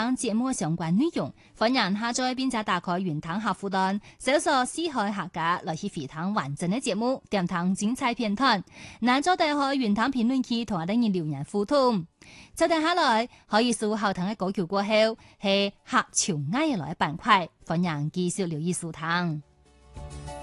聽節目相關內容，歡迎下載並且打開雲聽客戶端，搜索四海客家來去回聽完整嘅節目，點聽精彩片段。嗱，再打開雲聽評論區同我哋留言互動。就定下來可以數後聽嘅歌曲過後，係客潮挨來嘅板塊，歡迎繼續留意收聽。